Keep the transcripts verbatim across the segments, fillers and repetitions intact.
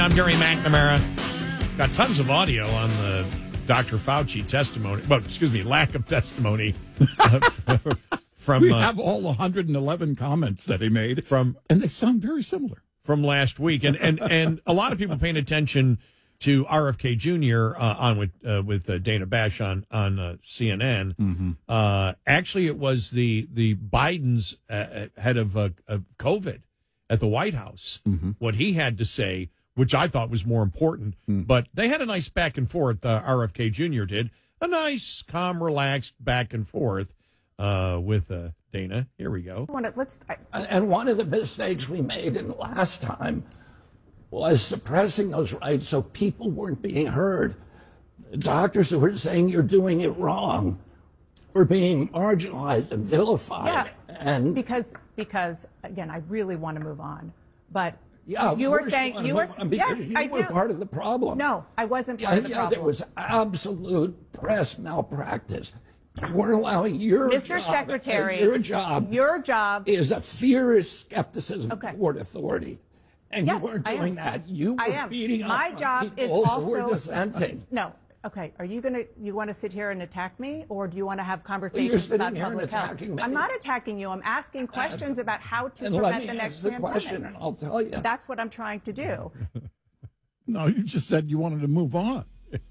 I'm Gary McNamara. Got tons of audio on the Doctor Fauci testimony. Well, excuse me, lack of testimony uh, from. We uh, have all one hundred eleven comments that he made from, and they sound very similar from last week, and and and a lot of people paying attention to R F K Junior uh, on with uh, with uh, Dana Bash on on uh, C N N. Mm-hmm. Uh, actually, it was the the Biden's uh, head of uh, of COVID at the White House. Mm-hmm. What he had to say, which I thought was more important. Mm. But they had a nice back and forth. Uh, R F K Junior did a nice, calm, relaxed back and forth uh, with uh, Dana. Here we go. Let's. I, And one of the mistakes we made in the last time was suppressing those rights so people weren't being heard. The doctors who were saying you're doing it wrong were being marginalized and vilified. Yeah, and because because again, I really want to move on, but yeah, of you were course saying wanna you were move on because yes, you I were do. part of the problem. No, I wasn't part Yeah, of the yeah, problem. there was absolute press malpractice. You weren't allowing your Mister job. Secretary, your job. Your job is a fierce skepticism Okay. toward authority. And Yes, you weren't I am. doing that. You were I am. beating My up job on is people also who were dissenting. No. Okay. Are you gonna you want to sit here and attack me, or do you want to have Well, conversations you're sitting about here and public health? attacking me. I'm not attacking you. I'm asking questions about how to And let prevent me the next ask the pandemic. question, and I'll tell you. That's what I'm trying to do. No, you just said you wanted to move on.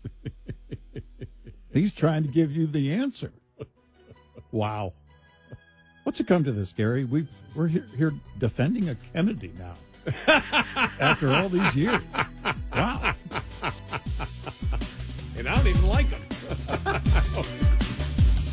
He's trying to give you the answer. Wow. What's it come to this, Gary? We've, we're here, here defending a Kennedy now after all these years. Wow. And I don't even like him.